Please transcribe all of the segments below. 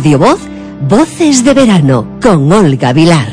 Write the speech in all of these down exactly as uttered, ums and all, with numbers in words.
Radio Voz, Voces de Verano, con Olga Vilar.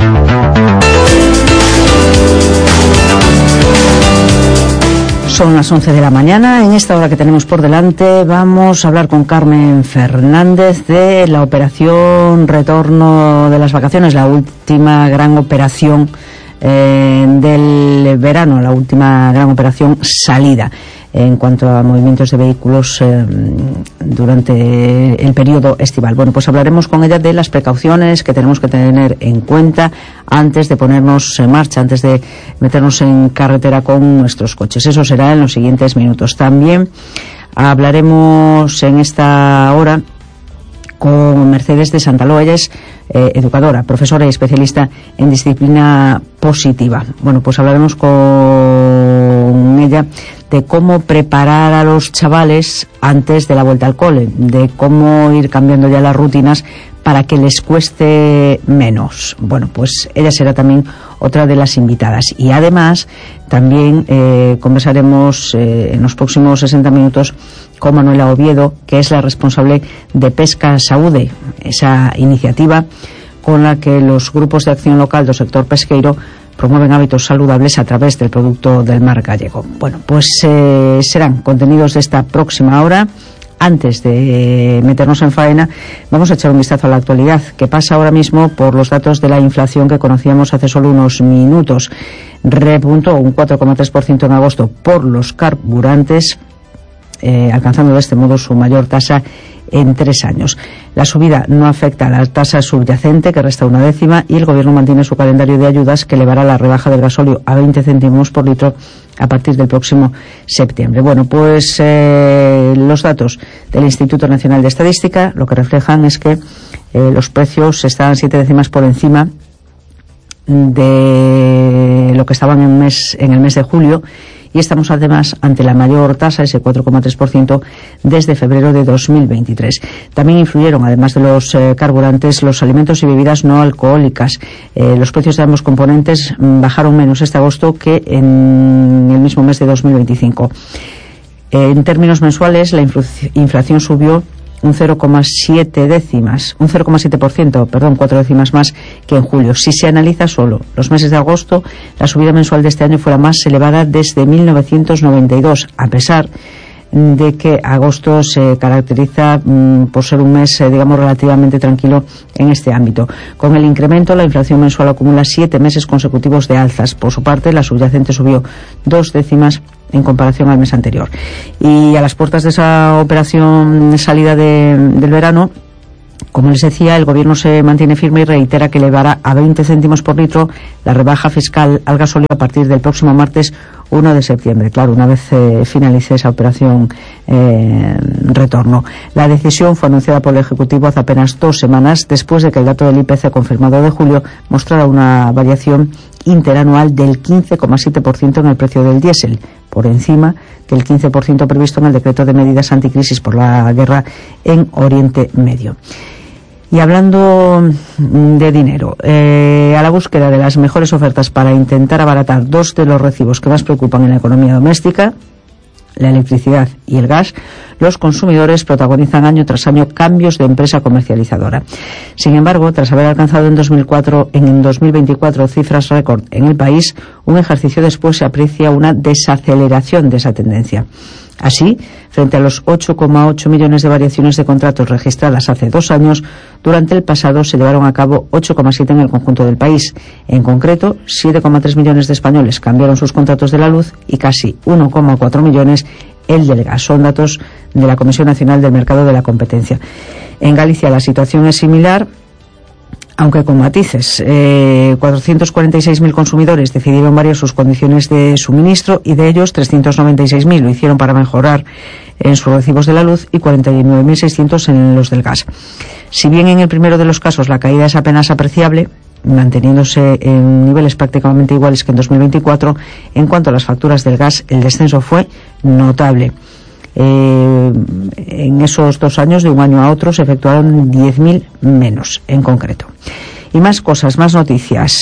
Son las once de la mañana. En esta hora que tenemos por delante vamos a hablar con Carmen Fernández de la operación Retorno de las Vacaciones, la última gran operación eh, del verano, la última gran operación salida en cuanto a movimientos de vehículos eh, durante el periodo estival. Bueno, pues hablaremos con ella de las precauciones que tenemos que tener en cuenta antes de ponernos en marcha, antes de meternos en carretera con nuestros coches. Eso será en los siguientes minutos. También hablaremos en esta hora con Mercedes de Santaloa. Ella es eh, educadora, profesora y especialista en disciplina positiva. Bueno, pues hablaremos con ella de cómo preparar a los chavales antes de la vuelta al cole, de cómo ir cambiando ya las rutinas para que les cueste menos. Bueno, pues ella será también otra de las invitadas. Y además también eh, conversaremos eh, en los próximos sesenta minutos con Manuela Oviedo, que es la responsable de Pesca Saúde, esa iniciativa con la que los grupos de acción local del sector pesqueiro promueven hábitos saludables a través del producto del mar gallego. Bueno, pues eh, serán contenidos de esta próxima hora. Antes de meternos en faena, vamos a echar un vistazo a la actualidad, que pasa ahora mismo por los datos de la inflación que conocíamos hace solo unos minutos. Repuntó un cuatro coma tres por ciento en agosto por los carburantes, eh, alcanzando de este modo su mayor tasa en tres años. La subida no afecta a la tasa subyacente, que resta una décima, y el Gobierno mantiene su calendario de ayudas, que elevará la rebaja del gasóleo a veinte céntimos por litro a partir del próximo septiembre. Bueno, pues eh, los datos del Instituto Nacional de Estadística lo que reflejan es que eh, los precios están siete décimas por encima de lo que estaban en, mes, en el mes de julio, y estamos además ante la mayor tasa, ese cuatro coma tres por ciento, desde febrero de dos mil veintitrés. También influyeron, además de los eh, carburantes, los alimentos y bebidas no alcohólicas. Eh, los precios de ambos componentes mm, bajaron menos este agosto que en el mismo mes de dos mil veinticinco. Eh, en términos mensuales, la infl- inflación subió un cero coma siete décimas, un cero coma siete por ciento, perdón, cuatro décimas más que en julio. Si se analiza solo los meses de agosto, la subida mensual de este año fue la más elevada desde mil novecientos noventa y dos, a pesar de que agosto se caracteriza mmm, por ser un mes, eh, digamos, relativamente tranquilo en este ámbito. Con el incremento, la inflación mensual acumula siete meses consecutivos de alzas. Por su parte, la subyacente subió dos décimas en comparación al mes anterior. Y a las puertas de esa operación salida de, del verano, como les decía, el Gobierno se mantiene firme y reitera que elevará a veinte céntimos por litro la rebaja fiscal al gasóleo a partir del próximo martes uno de septiembre. Claro, una vez eh, finalice esa operación eh, retorno. La decisión fue anunciada por el Ejecutivo hace apenas dos semanas, después de que el dato del I P C confirmado de julio mostrara una variación interanual del quince coma siete por ciento en el precio del diésel, por encima del quince por ciento previsto en el decreto de medidas anticrisis por la guerra en Oriente Medio. Y hablando de dinero, eh, a la búsqueda de las mejores ofertas para intentar abaratar dos de los recibos que más preocupan en la economía doméstica, la electricidad y el gas, los consumidores protagonizan año tras año cambios de empresa comercializadora. Sin embargo, tras haber alcanzado en dos mil cuatro, en dos mil veinticuatro cifras récord en el país, un ejercicio después se aprecia una desaceleración de esa tendencia. Así, frente a los ocho coma ocho millones de variaciones de contratos registradas hace dos años, durante el pasado se llevaron a cabo ocho coma siete en el conjunto del país. En concreto, siete coma tres millones de españoles cambiaron sus contratos de la luz y casi uno coma cuatro millones el del gas. Son datos de la Comisión Nacional del Mercado de la Competencia. En Galicia la situación es similar, aunque con matices. Eh, cuatrocientos cuarenta y seis mil consumidores decidieron variar sus condiciones de suministro, y de ellos trescientos noventa y seis mil lo hicieron para mejorar en sus recibos de la luz y cuarenta y nueve mil seiscientos en los del gas. Si bien en el primero de los casos la caída es apenas apreciable, manteniéndose en niveles prácticamente iguales que en dos mil veinticuatro, en cuanto a las facturas del gas el descenso fue notable. Eh, en esos dos años, de un año a otro, se efectuaron diez mil menos en concreto. Y más cosas, más noticias.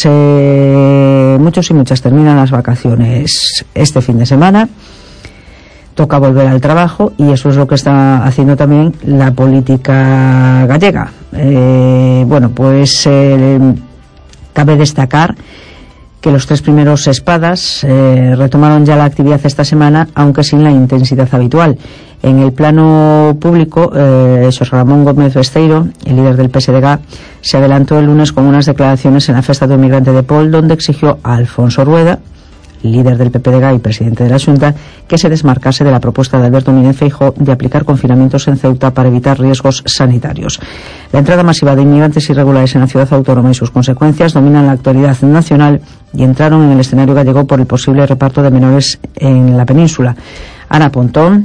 Eh, muchos y muchas terminan las vacaciones este fin de semana. toca volver al trabajo, y eso es lo que está haciendo también la política gallega. Eh, bueno, pues eh, cabe destacar que los tres primeros espadas eh, retomaron ya la actividad esta semana, aunque sin la intensidad habitual. En el plano público, eh, Xosé Ramón Gómez Besteiro, el líder del P S D G, se adelantó el lunes con unas declaraciones en la Festa do Migrante de Pol, donde exigió a Alfonso Rueda, líder del P P D G y presidente de la Xunta, que se desmarcase de la propuesta de Alberto Núñez Feijóo de aplicar confinamientos en Ceuta para evitar riesgos sanitarios. La entrada masiva de inmigrantes irregulares en la ciudad autónoma y sus consecuencias dominan la actualidad nacional y entraron en el escenario gallego por el posible reparto de menores en la península. Ana Pontón,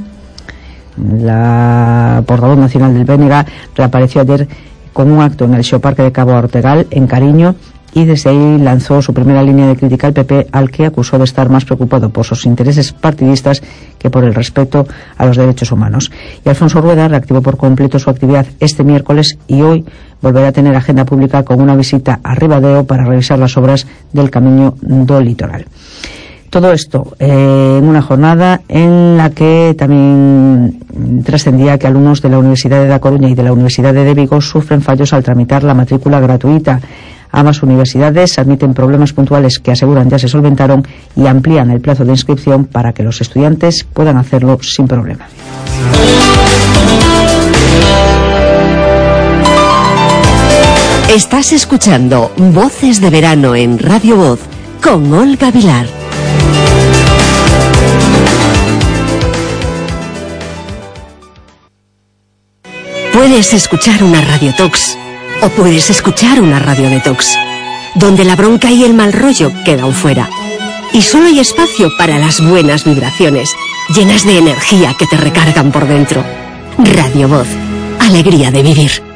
la portavoz nacional del B N G, reapareció ayer con un acto en el Xeoparque de Cabo Ortegal, en Cariño, y desde ahí lanzó su primera línea de crítica al P P, al que acusó de estar más preocupado por sus intereses partidistas que por el respeto a los derechos humanos. Y Alfonso Rueda reactivó por completo su actividad este miércoles y hoy volverá a tener agenda pública con una visita a Ribadeo para revisar las obras del Camiño do Litoral. Todo esto eh, en una jornada en la que también trascendía que alumnos de la Universidad de Da Coruña y de la Universidad de Vigo sufren fallos al tramitar la matrícula gratuita. Ambas universidades admiten problemas puntuales que aseguran ya se solventaron y amplían el plazo de inscripción para que los estudiantes puedan hacerlo sin problema. Estás escuchando Voces de Verano en Radio Voz con Olga Vilar. Puedes escuchar una Radio Tox o puedes escuchar una Radio Detox, donde la bronca y el mal rollo quedan fuera. Y solo hay espacio para las buenas vibraciones, llenas de energía que te recargan por dentro. Radio Voz, alegría de vivir.